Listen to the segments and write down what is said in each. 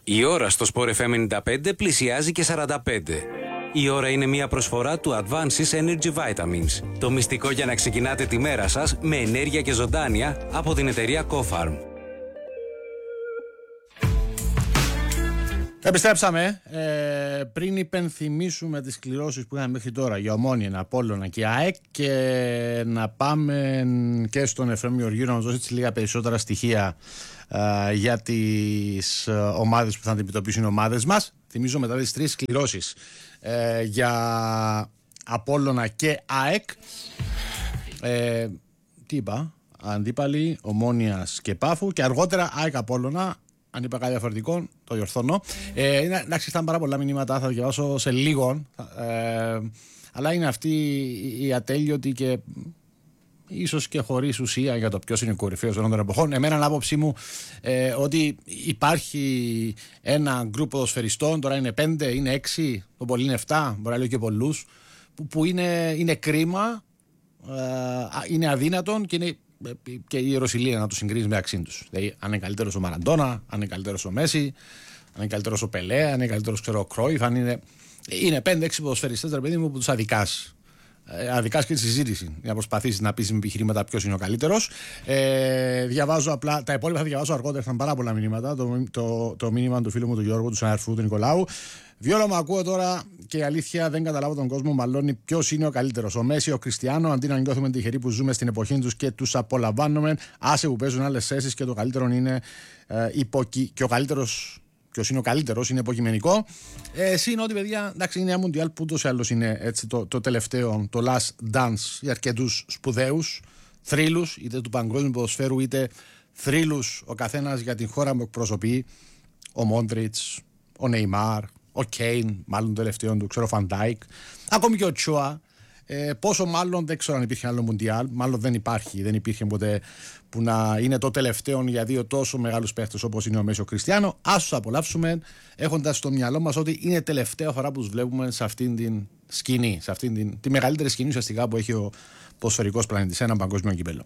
Η ώρα στο Sport FM 95 πλησιάζει και 45. Η ώρα είναι μια προσφορά του Advances Energy Vitamins. Το μυστικό για να ξεκινάτε τη μέρα σας με ενέργεια και ζωντάνια από την εταιρεία Cofarm. Επιστρέψαμε. Πριν υπενθυμίσουμε τις κληρώσεις που είχαμε μέχρι τώρα για Ομόνια, Απόλλωνα και ΑΕΚ, και να πάμε και στον Εφραίμ Γεωργίου να μας δώσει λίγα περισσότερα στοιχεία για τις ομάδες που θα αντιμετωπίσουν οι ομάδες μας. Θυμίζω μετά τις τρεις κληρώσεις για Απόλλωνα και ΑΕΚ. Τι είπα, αντίπαλοι Ομόνιας και Πάφου, και αργότερα ΑΕΚ Απόλλωνα. Αν είπα κάτι διαφορετικό, το διορθώνω. Εντάξει, ήταν πάρα πολλά μηνύματα, θα διαβάσω σε λίγο. Αλλά είναι αυτή η ατέλειωτη και ίσως και χωρίς ουσία για το ποιος είναι ο κορυφαίος όλων των εποχών. Εμένα, άποψή μου, ότι υπάρχει ένα γκρουπ ποδοσφαιριστών, τώρα είναι 5, είναι 6, το πολύ είναι 7, μπορεί να λέω και πολλούς, που είναι κρίμα, είναι αδύνατον και είναι και η ιεροσυλία να του συγκρίνει μεταξύ του. Δηλαδή, αν είναι καλύτερο ο Μαραντόνα, αν είναι καλύτερο ο Μέση, αν είναι καλύτερο ο Πελέ, αν είναι καλύτερο ο Κρόιφ, αν είναι. Είναι 5-6 ποδοσφαιριστές, ρε παιδί μου, που του αδικάς. Αδικάς και τη συζήτηση για να προσπαθήσει να πει με επιχειρήματα ποιο είναι ο καλύτερο. Διαβάζω απλά. Τα υπόλοιπα θα διαβάσω αργότερα, θα είναι πάρα πολλά μηνύματα. Το μήνυμα του φίλου μου του Γιώργου, του συναδελφού του Νικολάου. Διόλο μου ακούω τώρα και η αλήθεια δεν καταλάβω τον κόσμο. Μαλώνει ποιο είναι ο καλύτερο. Ο Μέση, ο Κριστιάνο, αντί να νιώθουμε τυχεροί που ζούμε στην εποχή του και του απολαμβάνουμε. Άσε που παίζουν άλλες θέσεις και το καλύτερο είναι και ο καλύτερο. Ποιο είναι ο καλύτερο, είναι υποκειμενικό. Συν ότι, παιδιά, εντάξει, είναι ένα Μουντιάλ που ούτως ή άλλως είναι έτσι, το τελευταίο, το last dance για αρκετούς σπουδαίους θρύλους, είτε του παγκόσμιου ποδοσφαίρου, είτε θρύλους ο καθένας για την χώρα που εκπροσωπεί. Ο Μόντριτς, ο Νεϊμάρ, ο Κέιν, μάλλον το τελευταίο του, ξέρω, ο Φαντάικ, ακόμη και ο Τσόα. Πόσο μάλλον δεν ξέρω αν υπήρχε άλλο Μουντιάλ, μάλλον δεν υπήρχε ποτέ που να είναι το τελευταίο για δύο τόσο μεγάλους παίχτες όπως είναι ο Μέση, ο Κριστιάνο. Ας τους απολαύσουμε έχοντας στο μυαλό μας ότι είναι τελευταία φορά που τους βλέπουμε σε αυτήν την σκηνή, σε αυτήν τη μεγαλύτερη σκηνή ουσιαστικά που έχει ο ποδοσφαιρικός πλανήτης, ένα παγκόσμιο κύπελλο.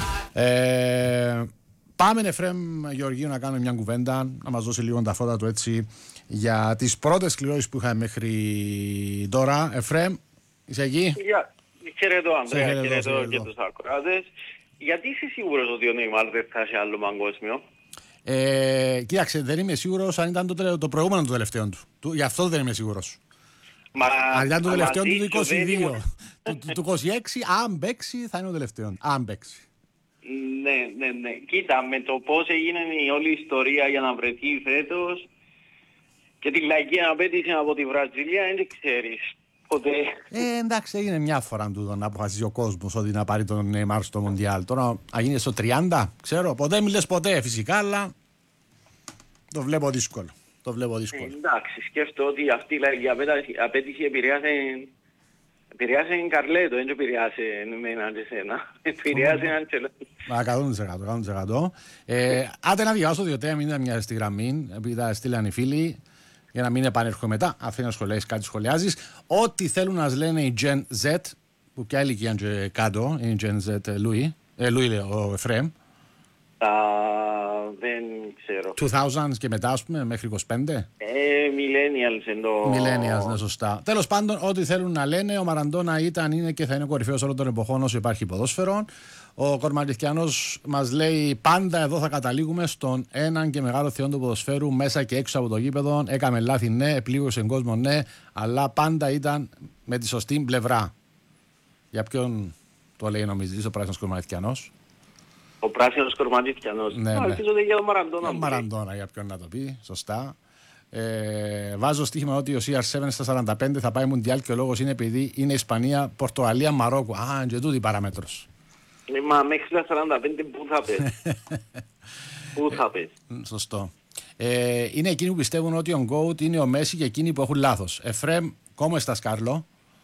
Πάμε, Εφραίμ Γεωργίου, να κάνουμε μια κουβέντα, να μας δώσει λίγο τα φώτα του έτσι για τις πρώτες κληρώσεις που είχαμε μέχρι τώρα. Εφραίμ, είσαι εκεί? Χαιρετώ, Ανδρέα, χαιρετώ και τους ακροάτες. Γιατί είσαι σίγουρος ότι ο Νεϊμάρ δεν θα έχει άλλο παγκόσμιο? Κοίταξε, δεν είμαι σίγουρος αν ήταν το προηγούμενο του τελευταίο του. Γι' αυτό δεν είμαι σίγουρος. Αν ήταν το τελευταίο του 22, του 26, αν παίξει θα είναι το τελευταίο. Αν παίξει. Ναι. Κοίτα, με το πώς έγινε η όλη ιστορία για να βρεθεί φέτος και τη λαϊκή απέτηση από τη Βραζιλία, δεν ξέρεις. Εντάξει, έγινε μια φορά τούτο να αποφασίσει ο κόσμος ότι να πάρει τον Νεϊμάρ στο Μοντιάλ. Τώρα, αν γίνει στο 30, ξέρω, ποτέ μιλες ποτέ φυσικά, αλλά το βλέπω δύσκολο. Εντάξει, σκέφτομαι ότι αυτή η απέτηση επηρεάσε Καρλέτο, δεν επηρεάσε εμένα και εσένα. Επηρεάσε έναν 100%. Άντε να διαβάσω 2-3 μήνυμα στη γραμμή, επειδή τα στείλαν οι φίλοι, για να μην επανέρχομαι μετά. Αφήνει να σχολιάσεις κάτι, σχολιάζεις. Ό,τι θέλουν να λένε οι Gen Z, που ποια ηλικία είναι κάτω, είναι η Gen Z, Λουί λέει ο Εφραίμ. Δεν ξέρω. 2000 και μετά, ας πούμε, μέχρι 25. Millennials εννοώ. Millennials, ναι, σωστά. Τέλος πάντων, ό,τι θέλουν να λένε, ο Μαραντόνα ήταν, είναι και θα είναι ο κορυφαίος όλων των εποχών όσο υπάρχει ποδόσφαιρο. Ο Κορματιθιανός μας λέει: πάντα εδώ θα καταλήγουμε στον έναν και μεγάλο θεό του ποδοσφαίρου, μέσα και έξω από το γήπεδο. Έκαμε λάθη, ναι, επλήγωσε τον κόσμο, ναι, αλλά πάντα ήταν με τη σωστή πλευρά. Για ποιον το λέει, νομίζεις, ο πράσινος Κορματιθιανός? Ο πράσινος Κορματιθιανός. Ναι. Ελπίζω ότι για τον Μαραντόνα. Μαραντόνα, για ποιον να το πει, σωστά. Βάζω στοίχημα ότι ο CR7 στα 45 θα πάει Μουντιάλ και ο λόγος είναι επειδή είναι Ισπανία, Πορτογαλία, Μαρόκο. Και τούτη παράμετρος. Μα μέχρι τα 45 πού θα πες? Πού θα πες? Σωστό. Είναι εκείνοι που πιστεύουν ότι ο GOAT είναι ο Μέση και εκείνοι που έχουν λάθος. Εφραίμ, ¿cómo estás, Carlo?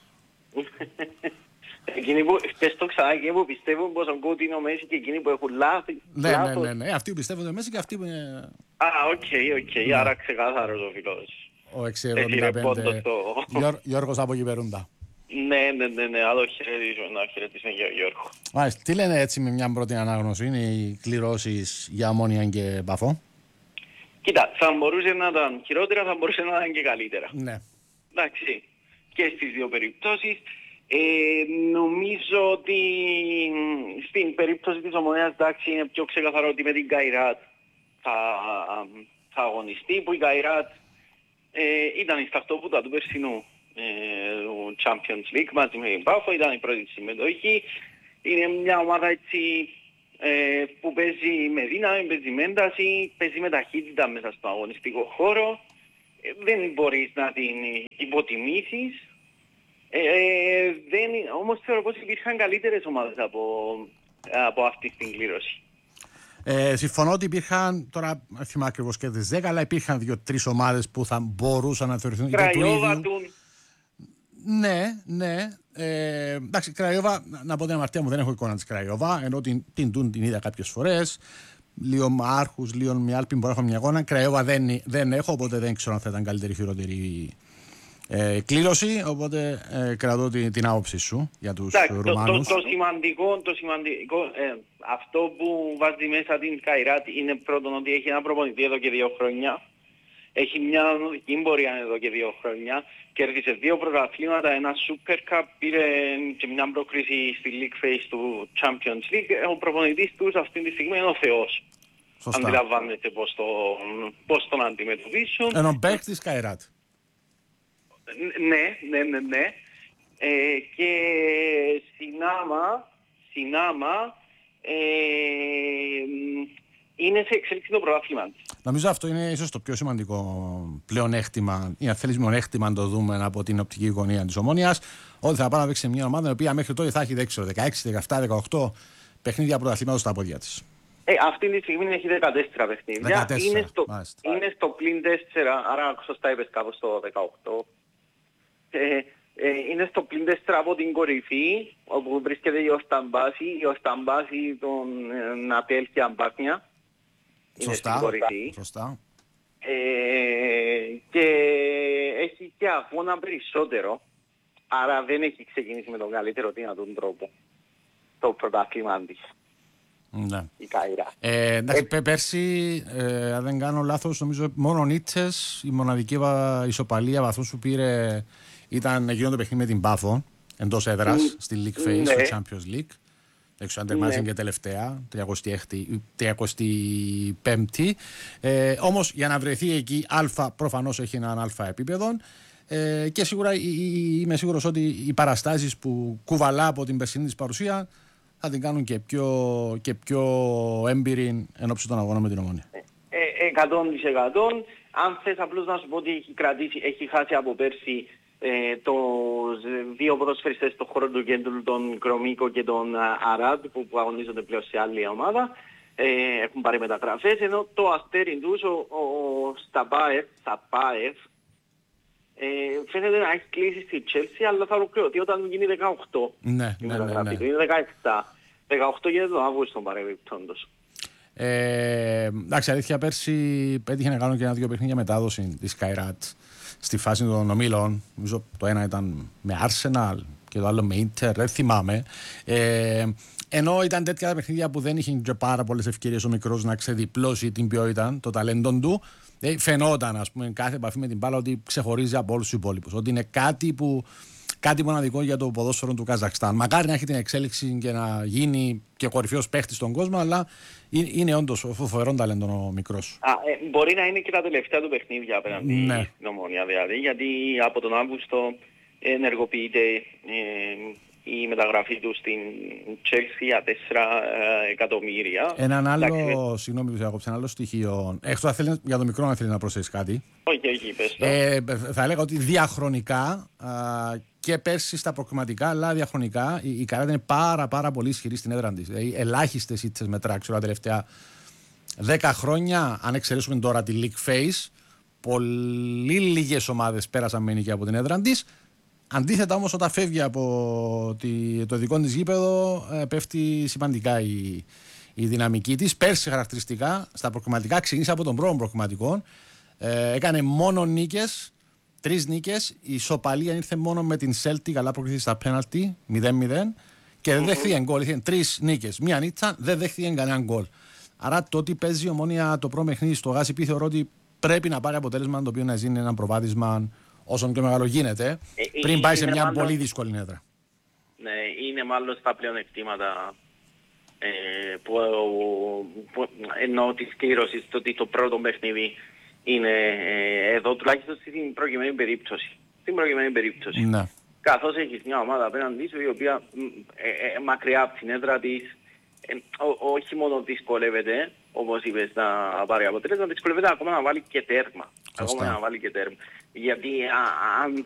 Εκείνοι που, πες το ξανά, εκείνοι που πιστεύουν πως ο GOAT είναι ο Μέση και εκείνοι που έχουν λάθος. Ναι. Αυτοί που πιστεύουν ότι είναι ο Μέση και αυτοί που είναι... Οκ. Άρα ξεκάθαρος ο φίλος. Ο 675. Γιώργος από Κυπερούντα. Ναι, άλλο χαιρετίσουμε για Γιώργο. Μάλιστα, τι λένε έτσι με μια πρώτη ανάγνωση, είναι οι κληρώσεις για Ομόνια και Παφό? Κοίτα, θα μπορούσε να ήταν χειρότερα, θα μπορούσε να ήταν και καλύτερα. Ναι. Εντάξει, και στις δύο περιπτώσεις. Νομίζω ότι στην περίπτωση της Ομονίας, εντάξει, είναι πιο ξεκαθαρό ότι με την Καϊράτ θα αγωνιστεί, που η Καϊράτ ήταν η σταχτόπουτα του περσινού του Champions League μαζί με την Πάφο, ήταν η πρώτη συμμετοχή. Είναι μια ομάδα έτσι που παίζει με δύναμη, παίζει με ένταση, παίζει με ταχύτητα μέσα στο αγωνιστικό χώρο. Δεν μπορείς να την υποτιμήσεις. Όμως θεωρώ πως υπήρχαν καλύτερες ομάδες από αυτή την κλήρωση. Συμφωνώ ότι υπήρχαν, τώρα δεν θυμάμαι ακριβώς και τις 10, αλλά υπήρχαν 2-3 ομάδες που θα μπορούσαν να θεωρηθούν Κραϊόβα. Ναι. Εντάξει, Κραϊόβα, να πω την αμαρτία μου, δεν έχω εικόνα της Κραϊόβα, ενώ την είδα κάποιες φορές. Λίγο Άρχους, λίγο Μιάλπιν μπορεί να έχω μια εικόνα. Κραϊόβα δεν έχω, οπότε δεν ξέρω αν θα ήταν καλύτερη ή χειρότερη κλήρωση. Οπότε κρατώ την άποψη σου για τους Ρουμάνους. Το σημαντικό, αυτό που βάζει μέσα την Καϊράτ είναι πρώτον ότι έχει ένα προπονητή εδώ και 2 χρόνια. Έχει μια οδική πορεία εδώ και 2 χρόνια. Κέρδισε 2 πρωταθλήματα, ένα Super Cup, πήρε και μια πρόκριση στη League Phase του Champions League. Ο προπονητής τους αυτή τη στιγμή είναι ο Θεός. Σωστά. Αντιλαμβάνεται πώς τον αντιμετωπίσουν. Ενώ παίκτης Καϊράτ. Ναι. Και συνάμα είναι σε εξέλιξη το πρωτάθλημα της. Νομίζω αυτό είναι ίσως το πιο σημαντικό πλεονέκτημα, ή αν θέλεις μειονέκτημα να το δούμε από την οπτική γωνία της Ομόνοιας, ότι θα πάει να παίξει μια ομάδα η οποία μέχρι τότε θα έχει 16, 17, 18 παιχνίδια πρωταθλήματος στα πόδια της. Αυτή τη στιγμή έχει 14 παιχνίδια. 14, είναι στο πλην 4, άρα σωστά είπες κάπου στο 18. Είναι στο πλην 4 από την κορυφή, όπου βρίσκεται η Οσταμπάση των Ναπέλ και Αμπάκνια. Σωστά. Και έχει και αγώνα περισσότερο, άρα δεν έχει ξεκινήσει με τον καλύτερο δυνατόν τρόπο το πρωτάθλημα της. Ναι. Η Καϊρά. Εντάξει, πέρσι, αν δεν κάνω λάθος, νομίζω μόνο νίτσες, η μοναδική ισοπαλία βαθμούς που πήρε ήταν εκείνο το παιχνίδι με την Πάφο εντός έδρας στη League Phase, στο Champions League. Δεν ξέρω αν τερμάτισε και τελευταία, 35η. Όμως για να βρεθεί εκεί, προφανώς έχει έναν αλφα επίπεδο. Και σίγουρα είμαι σίγουρος ότι οι παραστάσεις που κουβαλά από την περσινή της παρουσία θα την κάνουν και πιο έμπειρη εν ώψη των αγώνων με την Ομόνια. 100%. Αν θες απλώς να σου πω ότι έχει χάσει από πέρσι τους 2 ποδοσφαιριστές στον χώρο του κέντρου, τον Κρομίκο και τον Αράτ, που αγωνίζονται πλέον σε άλλη ομάδα. Έχουν πάρει μεταγραφές, ενώ το αστέρι τους, ο Σταπάεφ, φαίνεται να έχει κλείσει στη Chelsea, αλλά θα ολοκληρωθεί όταν γίνει 18. Ναι. Είναι 17. 18 γίνεται τον Αύγουστο παρεμπιπτόντως. Εντάξει, αλήθεια, πέρσι πέτυχε να κάνω και 1-2 παιχνίδια μετάδοση της Καϊράτ στη φάση των ομίλων. Νομίζω το ένα ήταν με Arsenal και το άλλο με Inter, δεν θυμάμαι. Ενώ ήταν τέτοια παιχνίδια που δεν είχε και πάρα πολλές ευκαιρίες ο μικρός να ξεδιπλώσει την ποιότητα, το ταλέντον του, φαινόταν, ας πούμε, κάθε επαφή με την μπάλα ότι ξεχωρίζει από όλους τους υπόλοιπους. Ότι είναι κάτι μοναδικό για το ποδόσφαιρο του Καζακστάν. Μακάρι να έχει την εξέλιξη και να γίνει και κορυφαίος παίχτης στον κόσμο, αλλά είναι όντως φοβερό ταλέντο ο μικρός. Μπορεί να είναι και τα τελευταία του παιχνίδια απέναντι στην Ομόνια, δηλαδή, γιατί από τον Αύγουστο ενεργοποιείται η μεταγραφή του στην Chelsea για 4 εκατομμύρια. Έναν άλλο, συγγνώμη που σε άκουψα, ένα άλλο στοιχείο. Για το μικρό να θέλει να προσθέσει κάτι. Όχι, πες το. Θα έλεγα ότι διαχρονικά και πέρσι στα προκριματικά, αλλά διαχρονικά η Καϊράτ είναι πάρα πολύ ισχυρή στην έδρα της. Δηλαδή, ελάχιστες ήττες μετρά, ξέρω, τα τελευταία 10 χρόνια, αν εξαιρέσουμε τώρα τη League Phase, πολύ λίγες ομάδες πέρασαν με νίκη από την έδρα της. Αντίθετα όμως, όταν φεύγει από το δικό της γήπεδο, πέφτει σημαντικά η δυναμική της. Πέρσι χαρακτηριστικά στα προκριματικά, ξεκίνησε από τον πρώτο προκριματικό, έκανε μόνο νίκες, 3 νίκες. Η ισοπαλία ήρθε μόνο με την Celtic, αλλά προκριθεί στα πέναλτι 0-0 και δεν δέχτηκε γκολ. Είχαν 3 νίκες, μία νίτσα, δεν δέχτηκε κανένα γκολ. Άρα το ότι παίζει η Ομόνοια το πρώτο παιχνίδι στο Γάσιπι θεωρώ ότι πρέπει να πάρει αποτέλεσμα το οποίο να γίνει ένα προβάδισμα όσο πιο μεγάλο γίνεται πριν πάει σε μια πολύ δύσκολη έδρα. Ναι, είναι μάλλον στα πλεονεκτήματα που εννοώ της κλήρωσης, το ότι το πρώτο παιχνίδι είναι εδώ τουλάχιστον στην προκειμένη περίπτωση. Στην προκειμένη περίπτωση. Ναι. Καθώς έχεις μια ομάδα απέναντί σου η οποία μακριά από την έδρα της όχι μόνο δυσκολεύεται, όπως είπες, να πάρει αποτέλεσμα, δυσκολεύεται ακόμα να βάλει και τέρμα. Ακόμα να βάλει και τέρμα. Γιατί αν